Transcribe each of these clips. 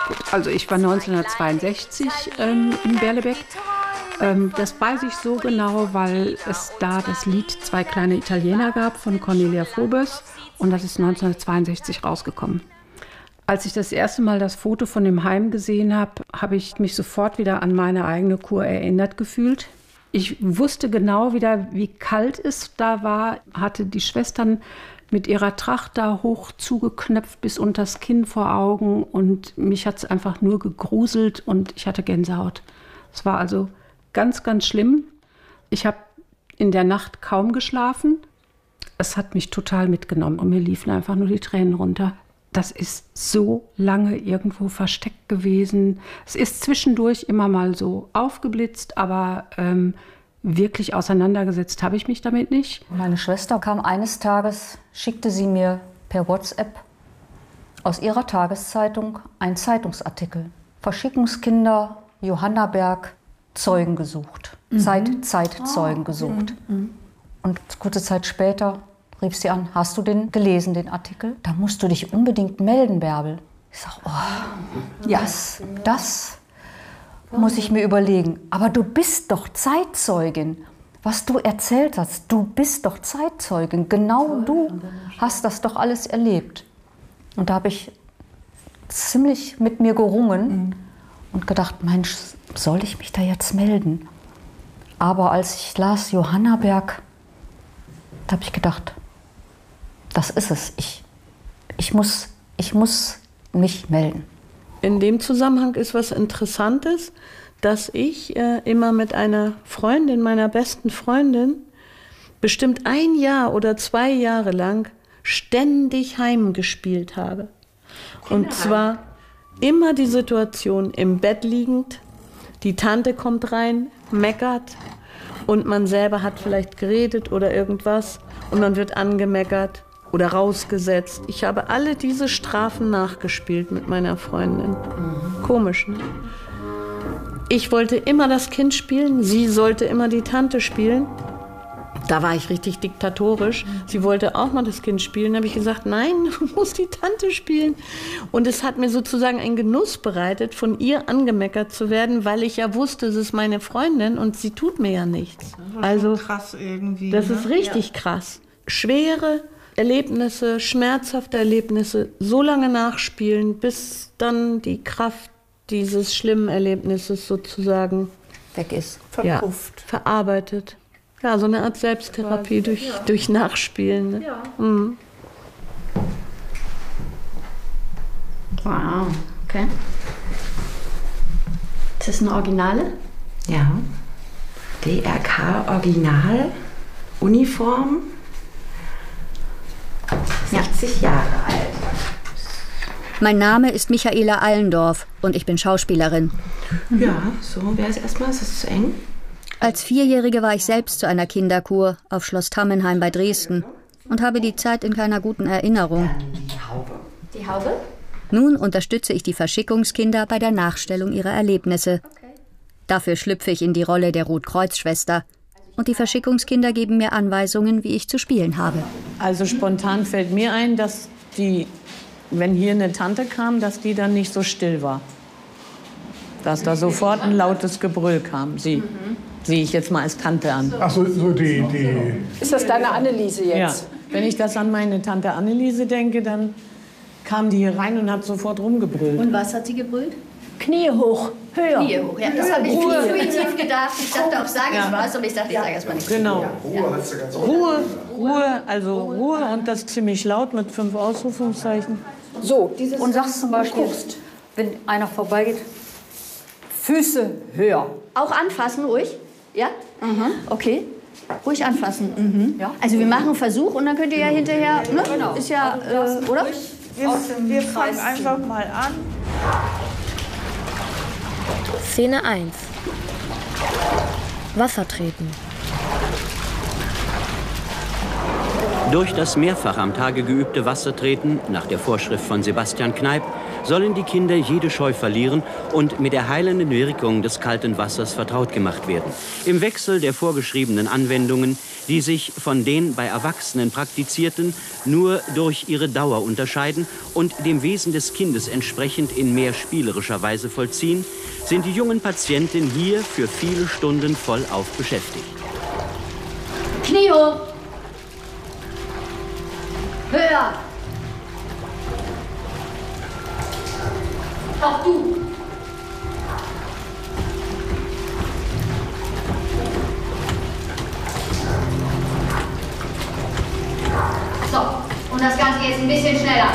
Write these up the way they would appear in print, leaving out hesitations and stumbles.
Gut, also ich war 1962 in Berlebeck. Das weiß ich so genau, weil es da das Lied Zwei kleine Italiener gab von Cornelia Froboess und das ist 1962 rausgekommen. Als ich das erste Mal das Foto von dem Heim gesehen habe, habe ich mich sofort wieder an meine eigene Kur erinnert gefühlt. Ich wusste genau wieder, wie kalt es da war, hatte die Schwestern mit ihrer Tracht da hoch zugeknöpft bis unters Kinn vor Augen und mich hat es einfach nur gegruselt und ich hatte Gänsehaut. Es war also ganz, ganz schlimm. Ich habe in der Nacht kaum geschlafen. Es hat mich total mitgenommen und mir liefen einfach nur die Tränen runter. Das ist so lange irgendwo versteckt gewesen. Es ist zwischendurch immer mal so aufgeblitzt, aber wirklich auseinandergesetzt habe ich mich damit nicht. Meine Schwester kam eines Tages, schickte sie mir per WhatsApp aus ihrer Tageszeitung einen Zeitungsartikel. Verschickungskinder, Johannaberg, Zeugen gesucht. Zeitzeugen gesucht. Und kurze Zeit später rief sie an, hast du den gelesen, den Artikel? Da musst du dich unbedingt melden, Bärbel. Ich sage, oh, ja, das muss ich mir überlegen. Aber du bist doch Zeitzeugin. Was du erzählt hast, du bist doch Zeitzeugin. Genau du hast das doch alles erlebt. Und da habe ich ziemlich mit mir gerungen und gedacht, Mensch, soll ich mich da jetzt melden? Aber als ich las Johannaberg, da habe ich gedacht, das ist es. Ich muss mich melden. In dem Zusammenhang ist was Interessantes, dass ich immer mit einer Freundin, meiner besten Freundin, bestimmt 1 Jahr oder 2 Jahre lang ständig heimgespielt habe. Und zwar immer die Situation im Bett liegend, die Tante kommt rein, meckert und man selber hat vielleicht geredet oder irgendwas und man wird angemeckert oder rausgesetzt. Ich habe alle diese Strafen nachgespielt mit meiner Freundin. Komisch, ne? Ich wollte immer das Kind spielen, sie sollte immer die Tante spielen. Da war ich richtig diktatorisch. Sie wollte auch mal das Kind spielen. Da habe ich gesagt, nein, du musst die Tante spielen. Und es hat mir sozusagen einen Genuss bereitet, von ihr angemeckert zu werden, weil ich ja wusste, es ist meine Freundin und sie tut mir ja nichts. Also krass irgendwie. Das ist richtig krass. Schwere Erlebnisse, schmerzhafte Erlebnisse so lange nachspielen, bis dann die Kraft dieses schlimmen Erlebnisses sozusagen weg ist. Verpufft. Ja, verarbeitet. Ja, so eine Art Selbsttherapie durch Nachspielen. Ne? Ja. Mhm. Wow, okay. Ist das eine Originale? Ja. DRK Original, Uniform, 60 Jahre alt. Mein Name ist Michaela Allendorf und ich bin Schauspielerin. Ja, so wäre es erstmal. Ist das zu eng? Als 4-Jährige war ich selbst zu einer Kinderkur auf Schloss Tammenheim bei Dresden und habe die Zeit in keiner guten Erinnerung. Die Haube. Die Haube? Nun unterstütze ich die Verschickungskinder bei der Nachstellung ihrer Erlebnisse. Dafür schlüpfe ich in die Rolle der Rotkreuz-Schwester. Und die Verschickungskinder geben mir Anweisungen, wie ich zu spielen habe. Also spontan fällt mir ein, dass die, wenn hier eine Tante kam, dass die dann nicht so still war. Dass da sofort ein lautes Gebrüll kam. Sehe ich jetzt mal als Tante an. Ach so, die. Ist das deine Anneliese jetzt? Ja, wenn ich das an meine Tante Anneliese denke, dann kam die hier rein und hat sofort rumgebrüllt. Und was hat sie gebrüllt? Knie hoch, höher. Knie hoch, ja. Das habe ich intuitiv gedacht. Ich dachte auch, sage ich was, aber ich dachte, ich sage erst mal nichts. Genau. Ruhe, also Ruhe und das ziemlich laut mit 5 Ausrufungszeichen. So, dieses Und sagst zum Beispiel, wenn einer vorbeigeht, Füße höher. Auch anfassen, ruhig? Ja? Okay. Ruhig anfassen. Ja. Also wir machen einen Versuch und dann könnt ihr ja hinterher, ne? Genau. Ist ja, oder? Wir fangen einfach mal an. Szene 1. Wasser treten. Durch das mehrfach am Tage geübte Wassertreten, nach der Vorschrift von Sebastian Kneipp, sollen die Kinder jede Scheu verlieren und mit der heilenden Wirkung des kalten Wassers vertraut gemacht werden. Im Wechsel der vorgeschriebenen Anwendungen, die sich von den bei Erwachsenen praktizierten nur durch ihre Dauer unterscheiden und dem Wesen des Kindes entsprechend in mehr spielerischer Weise vollziehen, sind die jungen Patienten hier für viele Stunden vollauf beschäftigt. Knie hoch. Höher. Auch du. So, und das Ganze jetzt ein bisschen schneller.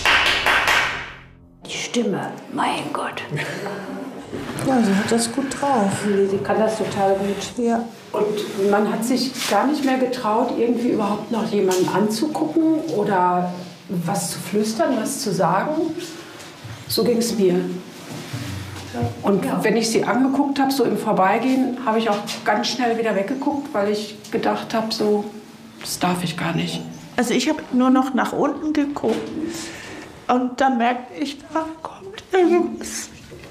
Die Stimme, mein Gott. Ja, sie hat das gut drauf. Sie kann das total gut. Ja. Und man hat sich gar nicht mehr getraut, irgendwie überhaupt noch jemanden anzugucken oder was zu flüstern, was zu sagen. So ging es mir. Und wenn ich sie angeguckt habe, so im Vorbeigehen, habe ich auch ganz schnell wieder weggeguckt, weil ich gedacht habe, so, das darf ich gar nicht. Also ich habe nur noch nach unten geguckt und da merkte ich, da kommt irgendwas.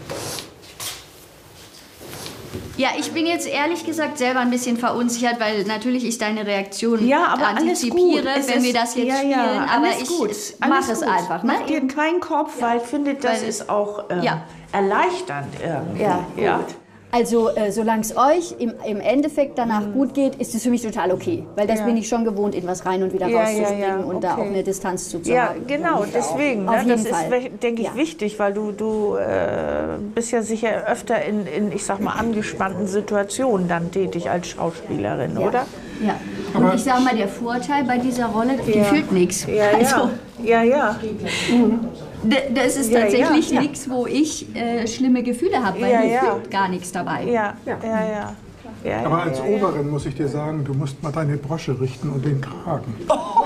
Ja, ich bin jetzt ehrlich gesagt selber ein bisschen verunsichert, weil natürlich ich deine Reaktion antizipiere, wenn wir das jetzt spielen. Aber ich mache es einfach. Mach dir keinen Kopf, weil ich finde, das ist auch erleichternd irgendwie. Ja, gut. Also, solange es euch im Endeffekt danach gut geht, ist es für mich total okay. Weil das bin ich schon gewohnt, in was rein und wieder rauszuspringen und da auch eine Distanz zuzuhalten. Ja, genau, deswegen. Auf jeden das Fall. ist, denke ich, wichtig, weil du bist ja sicher öfter in, ich sag mal, angespannten Situationen dann tätig als Schauspielerin, oder? Ja. Und ich sag mal, der Vorteil bei dieser Rolle, die fühlt nichts. Ja. Das ist tatsächlich nichts, wo ich schlimme Gefühle habe, weil mir fühlt gar nichts dabei. Ja. Aber als Oberin muss ich dir sagen, du musst mal deine Brosche richten und den Kragen.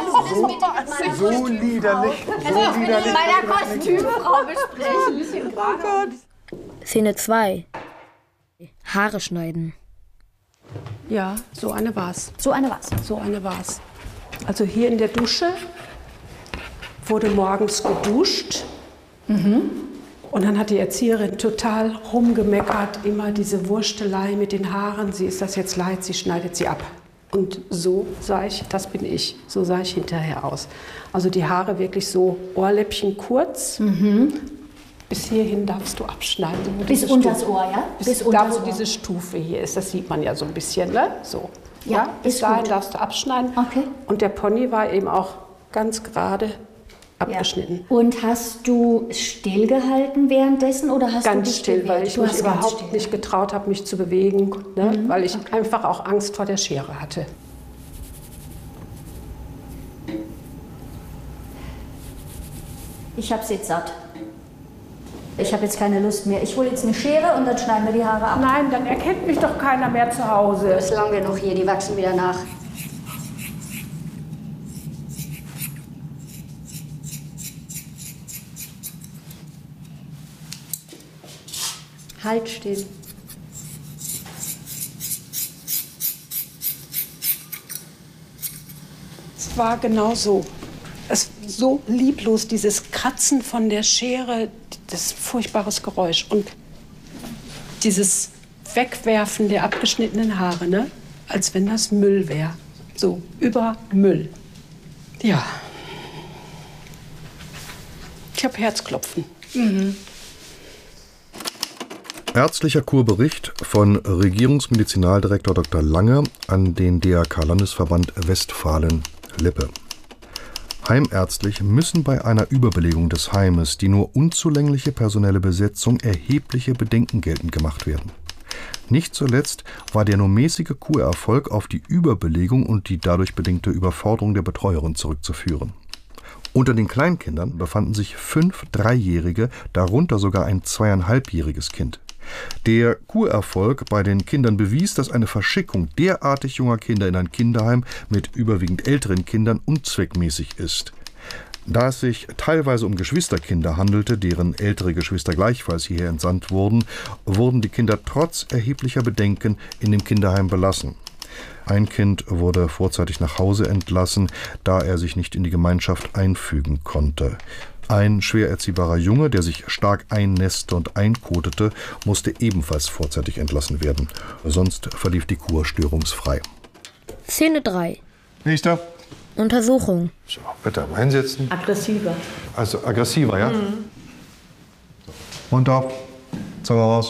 So liederlich. Also ich will mit meiner Kostümfrau besprechen. Oh Gott. Szene 2. Haare schneiden. Ja, so eine war's. So eine war's. Also hier in der Dusche wurde morgens geduscht. Und dann hat die Erzieherin total rumgemeckert, immer diese Wurstelei mit den Haaren. Sie ist das jetzt leid, sie schneidet sie ab. Und so sah ich, das bin ich, so sah ich hinterher aus. Also die Haare wirklich so Ohrläppchen kurz. Bis hierhin darfst du abschneiden. Bis unter das Ohr, ja? Bis da, wo diese Stufe hier ist, das sieht man ja so ein bisschen, ne? So. Ja, bis dahin darfst du abschneiden. Okay. Und der Pony war eben auch ganz gerade abgeschnitten. Ja. Und hast du stillgehalten währenddessen oder hast ganz du dich still, bewegt? weil ich mich überhaupt nicht getraut habe, mich zu bewegen, ne? Weil ich einfach auch Angst vor der Schere hatte. Ich hab's jetzt satt. Ich habe jetzt keine Lust mehr. Ich hole jetzt eine Schere und dann schneiden wir die Haare ab. Nein, dann erkennt mich doch keiner mehr zu Hause. Das ist lang genug hier, die wachsen wieder nach. Halt still. Es war genau so. Es so lieblos, dieses Kratzen von der Schere, das furchtbares Geräusch und dieses Wegwerfen der abgeschnittenen Haare, ne? Als wenn das Müll wäre. So, über Müll. Ja. Ich habe Herzklopfen. Ärztlicher Kurbericht von Regierungsmedizinaldirektor Dr. Lange an den DRK-Landesverband Westfalen-Lippe. Heimärztlich müssen bei einer Überbelegung des Heimes die nur unzulängliche personelle Besetzung erhebliche Bedenken geltend gemacht werden. Nicht zuletzt war der nur mäßige Kurerfolg auf die Überbelegung und die dadurch bedingte Überforderung der Betreuerin zurückzuführen. Unter den Kleinkindern befanden sich 5 Dreijährige, darunter sogar ein 2,5-jähriges Kind. Der Kurerfolg bei den Kindern bewies, dass eine Verschickung derartig junger Kinder in ein Kinderheim mit überwiegend älteren Kindern unzweckmäßig ist. Da es sich teilweise um Geschwisterkinder handelte, deren ältere Geschwister gleichfalls hierher entsandt wurden, wurden die Kinder trotz erheblicher Bedenken in dem Kinderheim belassen. Ein Kind wurde vorzeitig nach Hause entlassen, da er sich nicht in die Gemeinschaft einfügen konnte. Ein schwer erziehbarer Junge, der sich stark einnässte und einkotete, musste ebenfalls vorzeitig entlassen werden. Sonst verlief die Kur störungsfrei. Szene 3. Nächster. Untersuchung. So, bitte mal hinsetzen. Aggressiver. Also aggressiver, ja? Mund auf. Zunge raus.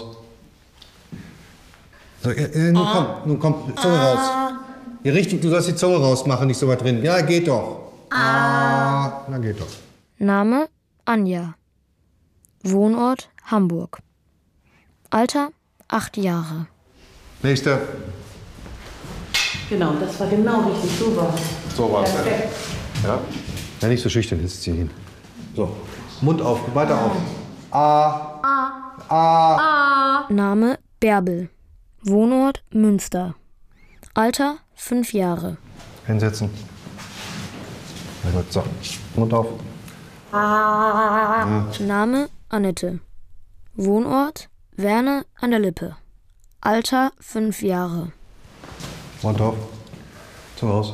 So, nun komm, Zunge raus. Hier richtig, du sollst die Zunge rausmachen, nicht so weit drin. Ja, geht doch. Na, geht doch. Name Anja. Wohnort Hamburg. Alter 8 Jahre. Nächster. Genau, das war genau richtig. So war es. So war es. Ja. Ja, nicht so schüchtern, jetzt hier hin. So, Mund auf, weiter auf. Name Bärbel. Wohnort Münster. Alter 5 Jahre. Hinsetzen. Na gut, so. Mund auf. Ja. Name Annette. Wohnort Werne an der Lippe. Alter 5 Jahre. Mund auf. Zunge raus.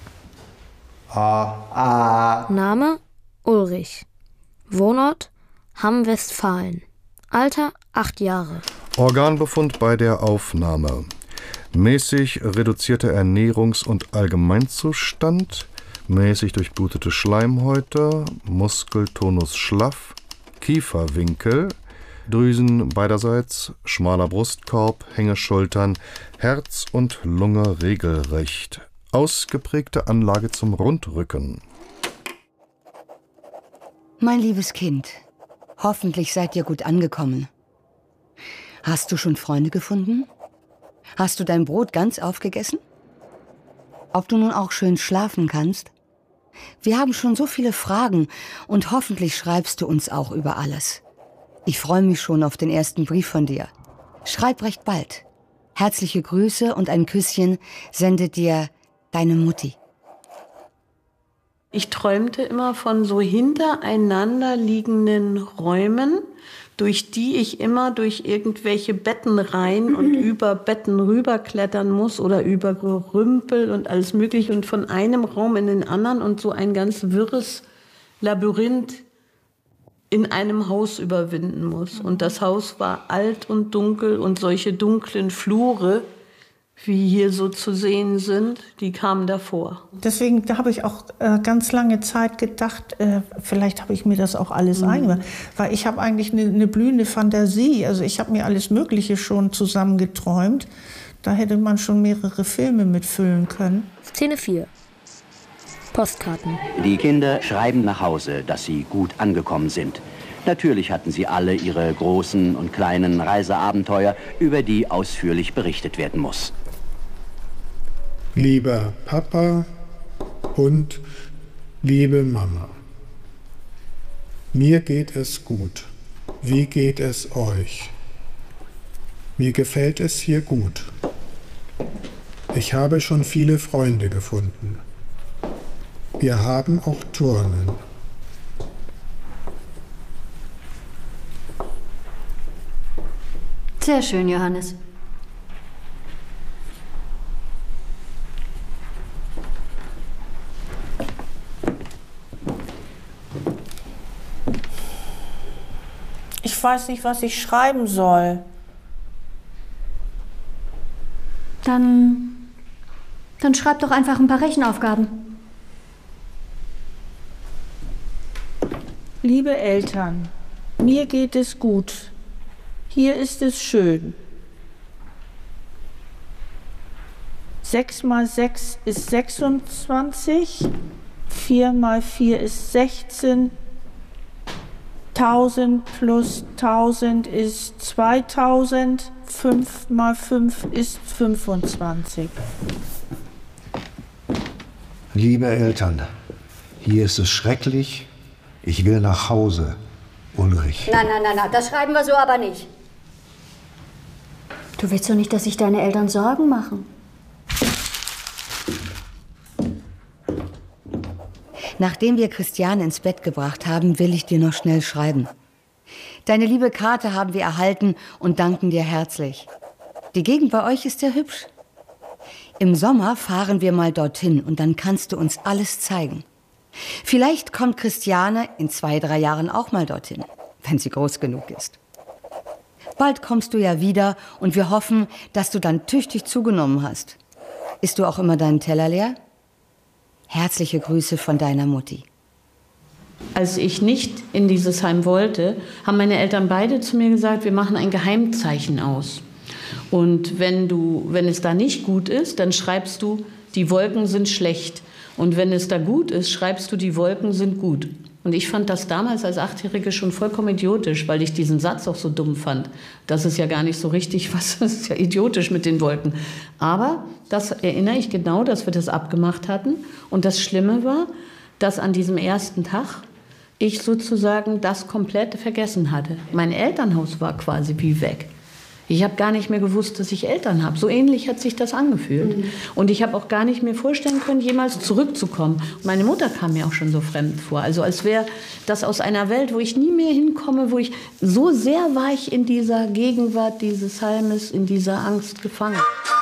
Name Ulrich. Wohnort Hamm-Westfalen. Alter 8 Jahre. Organbefund bei der Aufnahme. Mäßig reduzierter Ernährungs- und Allgemeinzustand, mäßig durchblutete Schleimhäute, Muskeltonus schlaff, Kieferwinkel, Drüsen beiderseits, schmaler Brustkorb, Hängeschultern, Herz und Lunge regelrecht. Ausgeprägte Anlage zum Rundrücken. Mein liebes Kind, hoffentlich seid ihr gut angekommen. Hast du schon Freunde gefunden? Hast du dein Brot ganz aufgegessen? Ob du nun auch schön schlafen kannst? Wir haben schon so viele Fragen und hoffentlich schreibst du uns auch über alles. Ich freue mich schon auf den ersten Brief von dir. Schreib recht bald. Herzliche Grüße und ein Küsschen sendet dir deine Mutti. Ich träumte immer von so hintereinander liegenden Räumen, durch die ich immer durch irgendwelche Bettenreihen und über Betten rüberklettern muss oder über Gerümpel und alles Mögliche und von einem Raum in den anderen und so ein ganz wirres Labyrinth in einem Haus überwinden muss. Und das Haus war alt und dunkel und solche dunklen Flure, wie hier so zu sehen sind, die kamen davor. Deswegen habe ich auch ganz lange Zeit gedacht, vielleicht habe ich mir das auch alles eingemacht. Weil ich habe eigentlich eine blühende Fantasie. Also ich habe mir alles Mögliche schon zusammengeträumt. Da hätte man schon mehrere Filme mitfüllen können. Szene 4. Postkarten. Die Kinder schreiben nach Hause, dass sie gut angekommen sind. Natürlich hatten sie alle ihre großen und kleinen Reiseabenteuer, über die ausführlich berichtet werden muss. Lieber Papa und liebe Mama, mir geht es gut. Wie geht es euch? Mir gefällt es hier gut. Ich habe schon viele Freunde gefunden. Wir haben auch Turnen. Sehr schön, Johannes. Ich weiß nicht, was ich schreiben soll. Dann schreib doch einfach ein paar Rechenaufgaben. Liebe Eltern, mir geht es gut. Hier ist es schön. 6 mal 6 ist 26, 4 mal 4 ist 16, 1000 plus 1000 ist 2000, 5 mal 5 ist 25. Liebe Eltern, hier ist es schrecklich. Ich will nach Hause, Ulrich. Nein, das schreiben wir so aber nicht. Du willst doch nicht, dass sich deine Eltern Sorgen machen. Nachdem wir Christiane ins Bett gebracht haben, will ich dir noch schnell schreiben. Deine liebe Karte haben wir erhalten und danken dir herzlich. Die Gegend bei euch ist sehr hübsch. Im Sommer fahren wir mal dorthin und dann kannst du uns alles zeigen. Vielleicht kommt Christiane in 2, 3 Jahren auch mal dorthin, wenn sie groß genug ist. Bald kommst du ja wieder und wir hoffen, dass du dann tüchtig zugenommen hast. Isst du auch immer deinen Teller leer? Herzliche Grüße von deiner Mutti. Als ich nicht in dieses Heim wollte, haben meine Eltern beide zu mir gesagt, wir machen ein Geheimzeichen aus. Und wenn es da nicht gut ist, dann schreibst du, die Wolken sind schlecht. Und wenn es da gut ist, schreibst du, die Wolken sind gut. Und ich fand das damals als 8-Jährige schon vollkommen idiotisch, weil ich diesen Satz auch so dumm fand. Das ist ja gar nicht so richtig, das ist ja idiotisch mit den Wolken. Aber das erinnere ich genau, dass wir das abgemacht hatten. Und das Schlimme war, dass an diesem ersten Tag ich sozusagen das komplett vergessen hatte. Mein Elternhaus war quasi wie weg. Ich habe gar nicht mehr gewusst, dass ich Eltern habe. So ähnlich hat sich das angefühlt. Und ich habe auch gar nicht mehr vorstellen können, jemals zurückzukommen. Und meine Mutter kam mir auch schon so fremd vor. Also als wäre das aus einer Welt, wo ich nie mehr hinkomme, wo ich so sehr war ich in dieser Gegenwart dieses Heimes, in dieser Angst gefangen.